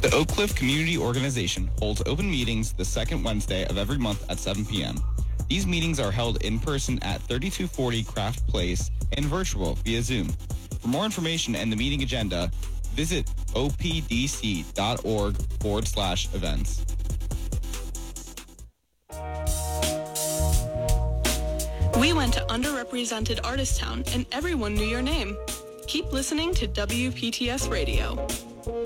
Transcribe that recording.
The Oak Cliff Community Organization holds open meetings the second Wednesday of every month at 7 p.m. These meetings are held in person at 3240 Craft Place and virtual via Zoom. For more information and the meeting agenda, visit opdc.org/events. We went to underrepresented Artist Town and everyone knew your name. Keep listening to WPTS Radio.